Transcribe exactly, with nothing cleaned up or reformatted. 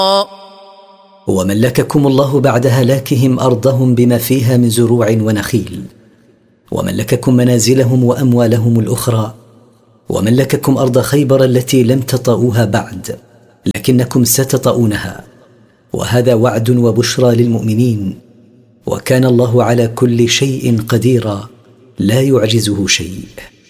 وملككم الله بعد هلاكهم أرضهم بما فيها من زروع ونخيل، وملككم منازلهم وأموالهم الأخرى، وملككم أرض خيبر التي لم تطئوها بعد لكنكم ستطئونها، وهذا وعد وبشرى للمؤمنين، وكان الله على كل شيء قديرا لا يعجزه شيء.